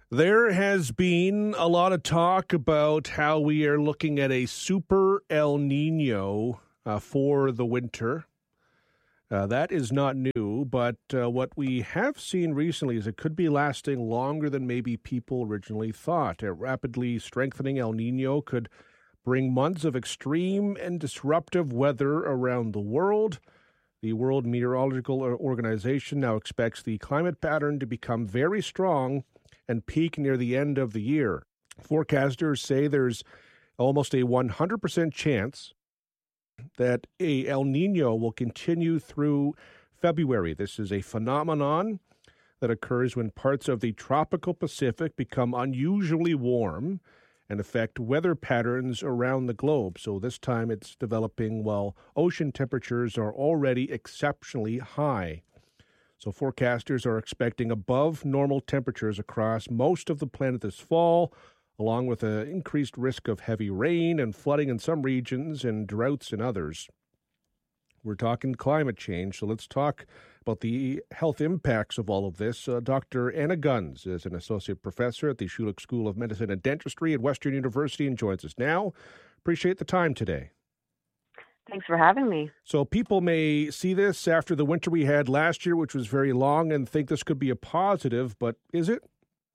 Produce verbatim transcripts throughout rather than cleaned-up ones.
There has been a lot of talk about how we are looking at a super El Nino uh, for the winter. Uh, that is not new, but uh, what we have seen recently is it could be lasting longer than maybe people originally thought. A rapidly strengthening El Nino could bring months of extreme and disruptive weather around the world. The World Meteorological Organization now expects the climate pattern to become very strong and peak near the end of the year. Forecasters say there's almost a one hundred percent chance that a El Nino will continue through February. This is a phenomenon that occurs when parts of the tropical Pacific become unusually warm and affect weather patterns around the globe. So this time it's developing while ocean temperatures are already exceptionally high. So forecasters are expecting above normal temperatures across most of the planet this fall, along with an increased risk of heavy rain and flooding in some regions and droughts in others. We're talking climate change, so let's talk about the health impacts of all of this. Uh, Doctor Anna Guns is an associate professor at the Schulich School of Medicine and Dentistry at Western University and joins us now. Appreciate the time today. Thanks for having me. So people may see this after the winter we had last year, which was very long, and think this could be a positive, but is it?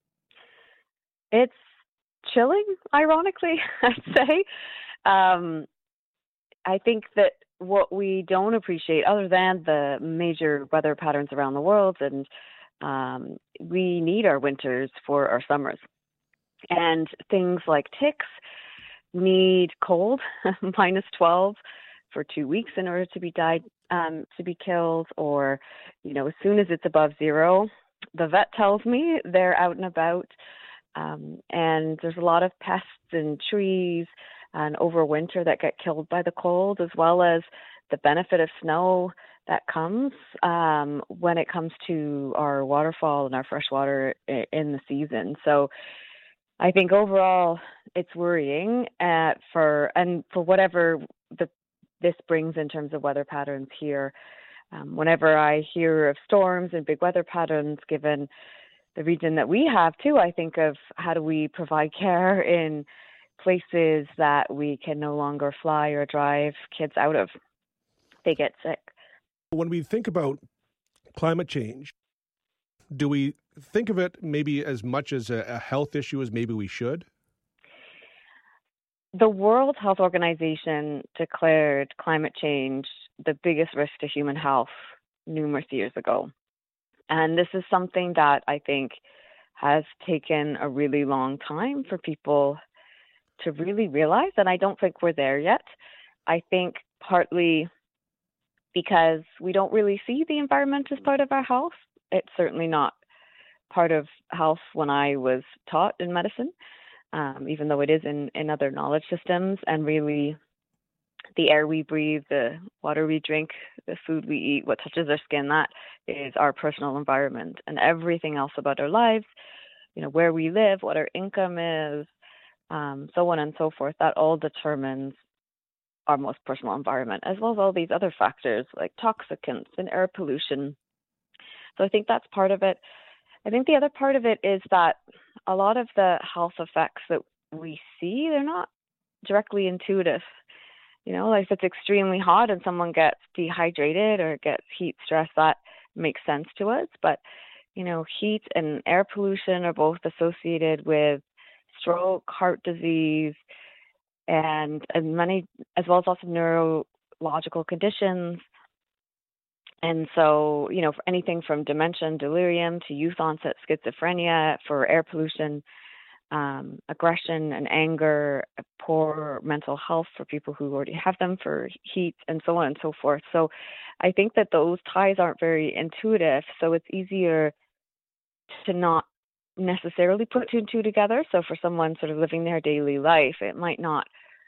It's chilling, ironically, I'd say. Um, I think that what we don't appreciate, other than the major weather patterns around the world, and um, we need our winters for our summers. And things like ticks need cold, minus twelve, for two weeks in order to be died, um, to be killed, or, you know, as soon as it's above zero, the vet tells me they're out and about. Um, and there's a lot of pests and trees and over winter that get killed by the cold, as well as the benefit of snow that comes um, when it comes to our waterfall and our fresh water in the season. So I think overall it's worrying uh, for, and for whatever the this brings in terms of weather patterns here. Um, whenever I hear of storms and big weather patterns, given the region that we have too, I think of how do we provide care in places that we can no longer fly or drive kids out of. They get sick. When we think about climate change, do we think of it maybe as much as a, a health issue as maybe we should? The World Health Organization declared climate change the biggest risk to human health numerous years ago. And this is something that I think has taken a really long time for people to really realize, and I don't think we're there yet. I think partly because we don't really see the environment as part of our health. It's certainly not part of health when I was taught in medicine. Um, even though it is in, in other knowledge systems, and really the air we breathe, the water we drink, the food we eat, what touches our skin, that is our personal environment. And everything else about our lives, you know, where we live, what our income is, um, so on and so forth, that all determines our most personal environment, as well as all these other factors like toxicants and air pollution. So I think that's part of it. I think the other part of it is that a lot of the health effects that we see, they're not directly intuitive. You know, like if it's extremely hot and someone gets dehydrated or gets heat stress, that makes sense to us. But, you know, heat and air pollution are both associated with stroke, heart disease, and, and many, as well as also neurological conditions. And so, you know, for anything from dementia and delirium to youth onset schizophrenia, for air pollution, um, aggression and anger, poor mental health for people who already have them, for heat, and so on and so forth. So I think that those ties aren't very intuitive. So it's easier to not necessarily put two and two together. So for someone sort of living their daily life, it might not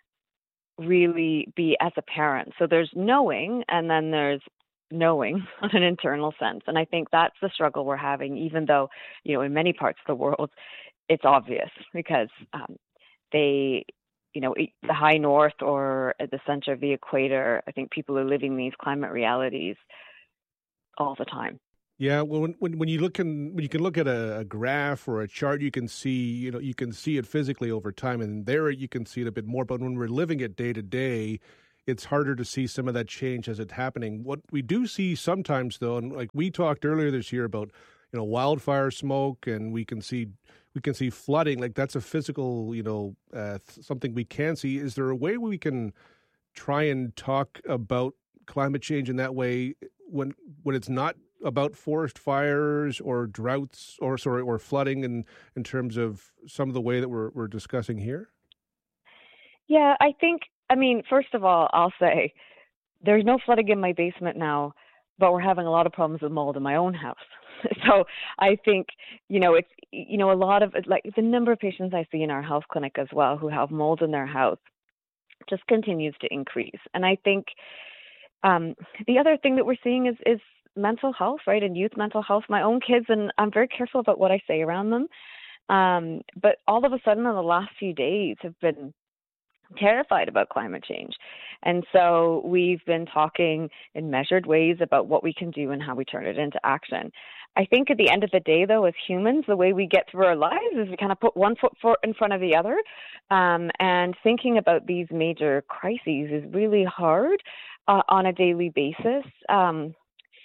really be as apparent. So there's knowing, and then there's knowing on an internal sense. And I think that's the struggle we're having, even though, you know, in many parts of the world, it's obvious because um, they, you know, the high north or at the center of the equator, I think people are living these climate realities all the time. Yeah, well, when, when when you look in, when you can look at a, a graph or a chart, you can see, you know, you can see it physically over time, and there you can see it a bit more. But when we're living it day to day, it's harder to see some of that change as it's happening. What we do see sometimes, though, and like we talked earlier this year about, you know, wildfire smoke, and we can see we can see flooding. Like that's a physical, you know, uh, th- something we can see. Is there a way we can try and talk about climate change in that way when when it's not about forest fires or droughts or sorry or flooding in in terms of some of the way that we're we're discussing here? Yeah, I think, I mean, first of all, I'll say there's no flooding in my basement now, but we're having a lot of problems with mold in my own house. So I think, you know, it's, you know, a lot of, like, the number of patients I see in our health clinic as well who have mold in their house just continues to increase. And I think um, the other thing that we're seeing is, is mental health, right? And youth mental health. My own kids, and I'm very careful about what I say around them. Um, but all of a sudden, in the last few days, have been terrified about climate change. And so we've been talking in measured ways about what we can do and how we turn it into action. I think at the end of the day, though, as humans, the way we get through our lives is we kind of put one foot for, in front of the other. Um, and thinking about these major crises is really hard uh, on a daily basis. Um,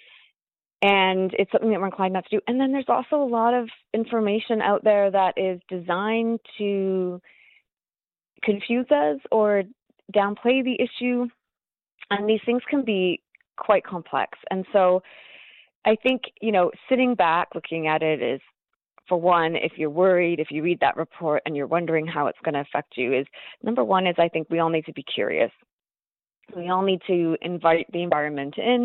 and it's something that we're inclined not to do. And then there's also a lot of information out there that is designed to confuse us or downplay the issue. And these things can be quite complex. And so I think, you know, sitting back, looking at it is, for one, if you're worried, if you read that report and you're wondering how it's going to affect you, is number one is I think we all need to be curious. We all need to invite the environment in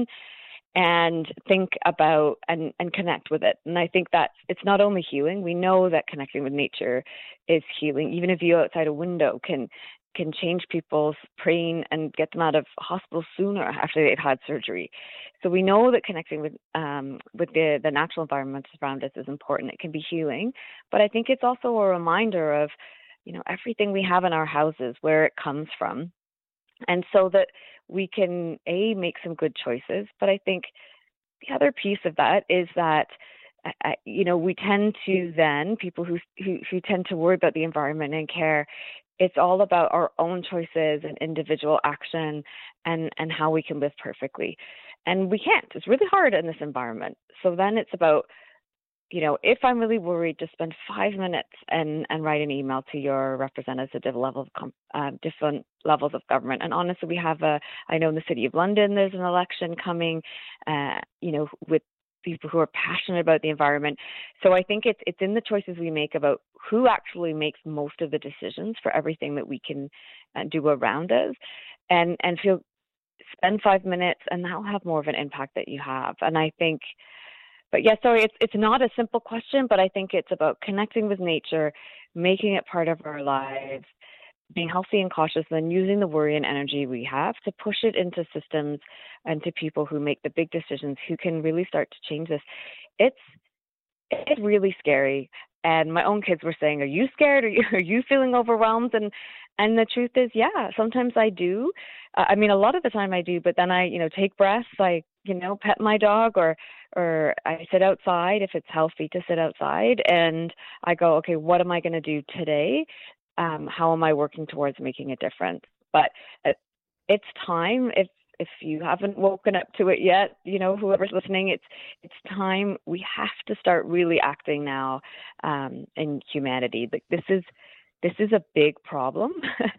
and think about and, and connect with it. And I think that it's not only healing. We know that connecting with nature is healing. Even a view outside a window can can change people's pain and get them out of hospital sooner after they've had surgery. So we know that connecting with um, with the, the natural environment around us is important. It can be healing. But I think it's also a reminder of, you know, everything we have in our houses, where it comes from. And so that we can, A, make some good choices. But I think the other piece of that is that, uh, you know, we tend to then, people who, who who tend to worry about the environment and care, it's all about our own choices and individual action and, and how we can live perfectly. And we can't. It's really hard in this environment. So then it's about, you know, if I'm really worried, just spend five minutes and, and write an email to your representatives at different levels of, uh, different levels of government. And honestly, we have a, I know in the City of London, there's an election coming, uh, you know, with people who are passionate about the environment. So I think it's it's in the choices we make about who actually makes most of the decisions for everything that we can uh, do around us, and and feel spend five minutes, and that'll have more of an impact that you have. And I think. But yeah, sorry, it's it's not a simple question, but I think it's about connecting with nature, making it part of our lives, being healthy and cautious, and then using the worry and energy we have to push it into systems and to people who make the big decisions, who can really start to change this. It's it's really scary. And my own kids were saying, "Are you scared? Are you are you feeling overwhelmed?" And and the truth is, yeah, sometimes I do. Uh, I mean, a lot of the time I do. But then I, you know, take breaths. I, you know, pet my dog, or or I sit outside if it's healthy to sit outside, and I go, okay, what am I going to do today? Um, how am I working towards making a difference? But it, it's time. If if you haven't woken up to it yet, you know, whoever's listening, it's it's time. We have to start really acting now um, in humanity. Like this is this is a big problem,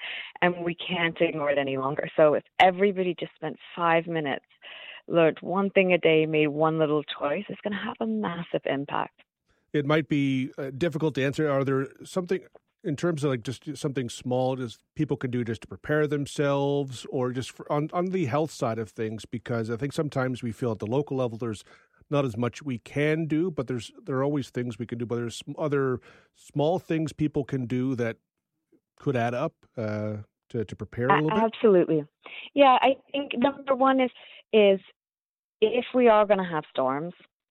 and we can't ignore it any longer. So if everybody just spent five minutes, learned one thing a day, made one little choice, it's going to have a massive impact. It might be uh, difficult to answer. Are there something in terms of like just something small just people can do just to prepare themselves, or just for, on, on the health side of things? Because I think sometimes we feel at the local level there's not as much we can do, but there's there are always things we can do. But there's other small things people can do that could add up uh, to, to prepare a little bit. Absolutely. Yeah, I think number one is is if we are going to have storms,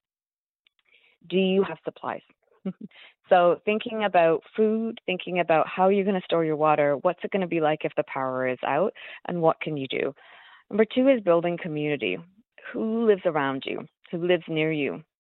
do you have supplies? So thinking about food, thinking about how you're going to store your water, what's it going to be like if the power is out, and what can you do? Number two is building community. Who lives around you? Who lives near you?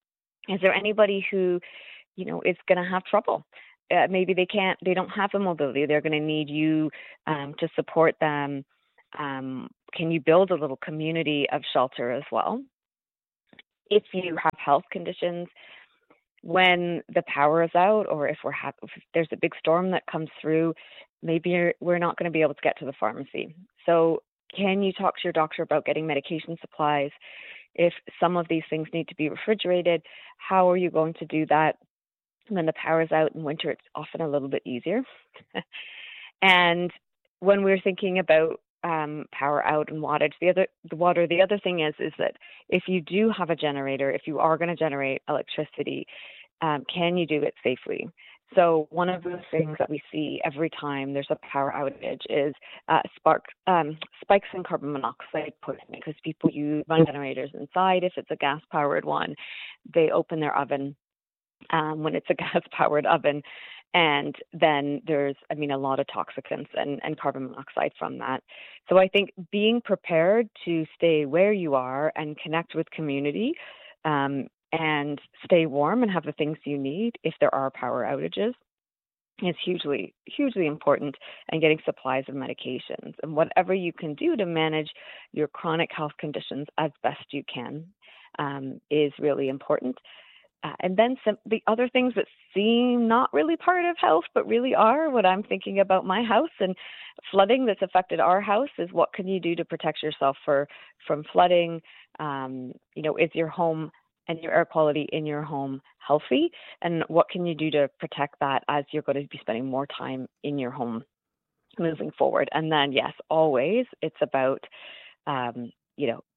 Is there anybody who, you know, is going to have trouble? Uh, maybe they can't, they don't have the mobility. They're going to need you um, to support them. Um, can you build a little community of shelter as well? If you have health conditions, when the power is out, or if we're ha- if there's a big storm that comes through, maybe you're, we're not going to be able to get to the pharmacy. So can you talk to your doctor about getting medication supplies? If some of these things need to be refrigerated, how are you going to do that? When the power is out in winter, it's often a little bit easier. And when we're thinking about um, power out and wattage, the other the water, the other thing is is that if you do have a generator, if you are going to generate electricity, um, can you do it safely? So one of the things that we see every time there's a power outage is uh, spark um, spikes in carbon monoxide poisoning, because people use run generators inside. If it's a gas-powered one, they open their oven um, when it's a gas-powered oven, and then there's, I mean, a lot of toxicants and, and carbon monoxide from that. So I think being prepared to stay where you are and connect with community, um, and stay warm and have the things you need if there are power outages is hugely, hugely important, and getting supplies of medications and whatever you can do to manage your chronic health conditions as best you can um, is really important. Uh, and then some, the other things that seem not really part of health, but really are, what I'm thinking about my house and flooding that's affected our house is, what can you do to protect yourself for from flooding? Um, you know, is your home and your air quality in your home healthy? And what can you do to protect that as you're going to be spending more time in your home moving forward? And then, yes, always it's about, um, you know,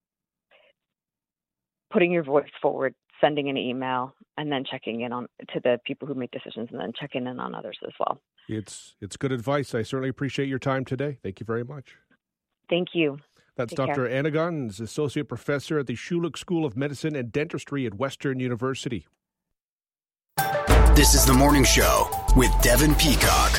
putting your voice forward, sending an email, and then checking in on to the people who make decisions, and then checking in on others as well. It's it's good advice. I certainly appreciate your time today. Thank you very much. Thank you. That's Take Doctor care. Anna Guns, Associate Professor at the Schulich School of Medicine and Dentistry at Western University. This is The Morning Show with Devin Peacock.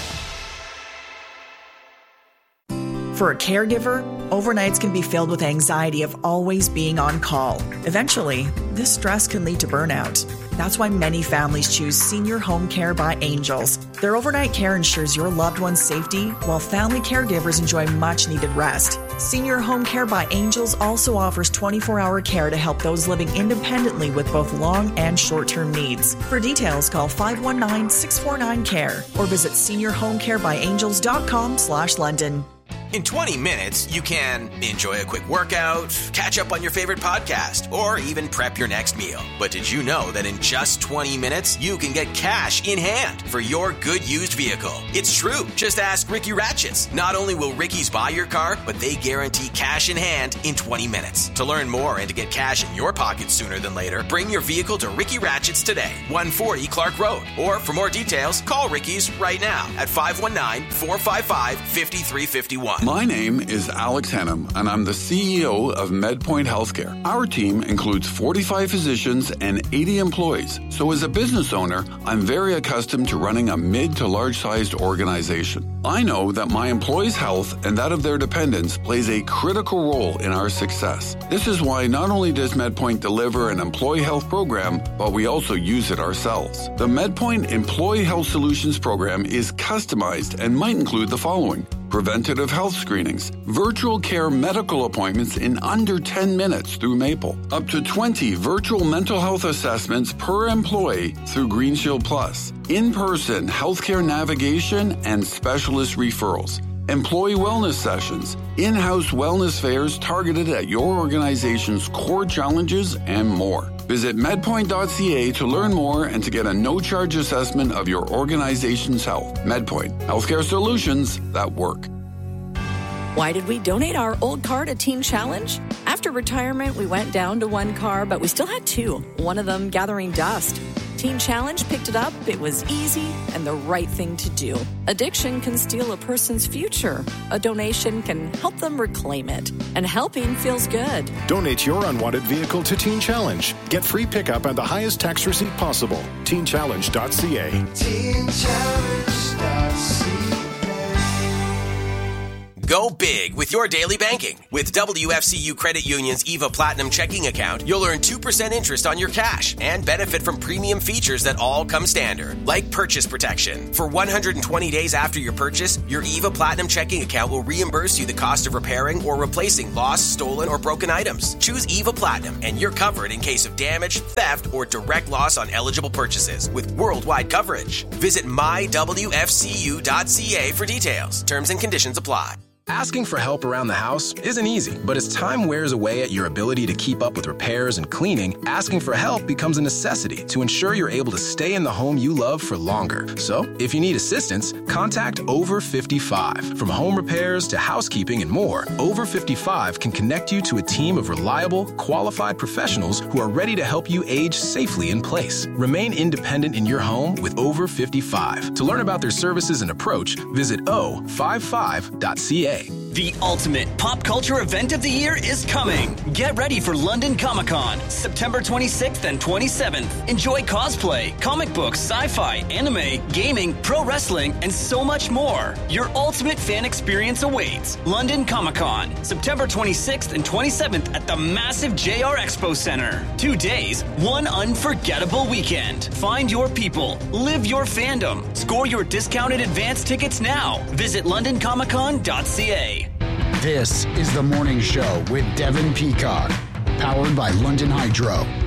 For a caregiver, overnights can be filled with anxiety of always being on call. Eventually, this stress can lead to burnout. That's why many families choose Senior Home Care by Angels. Their overnight care ensures your loved one's safety, while family caregivers enjoy much-needed rest. Senior Home Care by Angels also offers twenty-four hour care to help those living independently with both long and short-term needs. For details, call five one nine, six four nine, C A R E or visit senior home care by angels dot com slash London. In twenty minutes, you can enjoy a quick workout, catch up on your favorite podcast, or even prep your next meal. But did you know that in just twenty minutes, you can get cash in hand for your good used vehicle? It's true. Just ask Ricky Ratchets. Not only will Ricky's buy your car, but they guarantee cash in hand in twenty minutes. To learn more and to get cash in your pocket sooner than later, bring your vehicle to Ricky Ratchets today, one forty Clark Road. Or for more details, call Ricky's right now at five one nine, four five five, five three five one. My name is Alex Hennum, and I'm the C E O of MedPoint Healthcare. Our team includes forty-five physicians and eighty employees. So as a business owner, I'm very accustomed to running a mid to large-sized organization. I know that my employees' health and that of their dependents plays a critical role in our success. This is why not only does MedPoint deliver an employee health program, but we also use it ourselves. The MedPoint Employee Health Solutions program is customized and might include the following: preventative health screenings, virtual care medical appointments in under ten minutes through Maple, up to twenty virtual mental health assessments per employee through Green Shield Plus, in-person healthcare navigation and specialist referrals, employee wellness sessions, in-house wellness fairs targeted at your organization's core challenges, and more. Visit medpoint dot c a to learn more and to get a no-charge assessment of your organization's health. MedPoint, healthcare solutions that work. Why did we donate our old car to Teen Challenge? After retirement, we went down to one car, but we still had two, one of them gathering dust. Teen Challenge picked it up. It was easy and the right thing to do. Addiction can steal a person's future. A donation can help them reclaim it. And helping feels good. Donate your unwanted vehicle to Teen Challenge. Get free pickup and the highest tax receipt possible. teen challenge dot c a. teen challenge dot c a. Go big with your daily banking. With W F C U Credit Union's Eva Platinum checking account, you'll earn two percent interest on your cash and benefit from premium features that all come standard, like purchase protection. For one hundred twenty days after your purchase, your Eva Platinum checking account will reimburse you the cost of repairing or replacing lost, stolen, or broken items. Choose Eva Platinum and you're covered in case of damage, theft, or direct loss on eligible purchases with worldwide coverage. Visit my w f c u dot c a for details. Terms and conditions apply. Asking for help around the house isn't easy, but as time wears away at your ability to keep up with repairs and cleaning, asking for help becomes a necessity to ensure you're able to stay in the home you love for longer. So, if you need assistance, contact Over fifty-five. From home repairs to housekeeping and more, Over fifty-five can connect you to a team of reliable, qualified professionals who are ready to help you age safely in place. Remain independent in your home with Over fifty-five. To learn about their services and approach, visit o fifty-five dot c a. The ultimate pop culture event of the year is coming. Get ready for London Comic Con, September twenty-sixth and twenty-seventh. Enjoy cosplay, comic books, sci-fi, anime, gaming, pro wrestling, and so much more. Your ultimate fan experience awaits. London Comic Con, September twenty-sixth and twenty-seventh at the massive J R Expo Center. Two days, one unforgettable weekend. Find your people, live your fandom. Score your discounted advance tickets now. Visit london comic con dot c a. This is The Morning Show with Devin Peacock, powered by London Hydro.